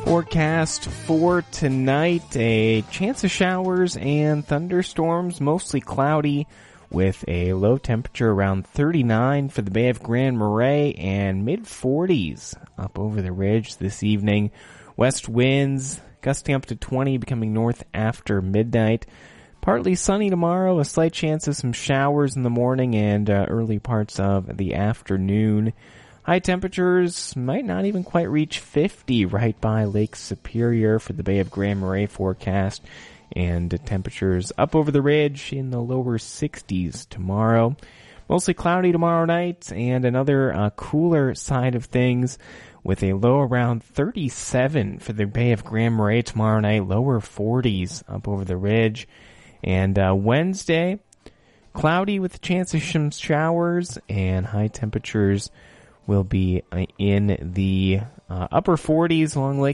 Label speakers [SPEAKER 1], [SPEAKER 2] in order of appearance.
[SPEAKER 1] Forecast for tonight, a chance of showers and thunderstorms, mostly cloudy with a low temperature around 39 for the Bay of Grand Marais and mid-40s up over the ridge this evening. West winds gusting up to 20, becoming north after midnight. Partly sunny tomorrow, a slight chance of some showers in the morning and early parts of the afternoon. High temperatures might not even quite reach 50 right by Lake Superior for the Bay of Grand Marais forecast. And temperatures up over the ridge in the lower 60s tomorrow. Mostly cloudy tomorrow night and another cooler side of things with a low around 37 for the Bay of Grand Marais tomorrow night. Lower 40s up over the ridge. And Wednesday, cloudy with a chance of some showers and high temperatures will be in the upper 40s along Lake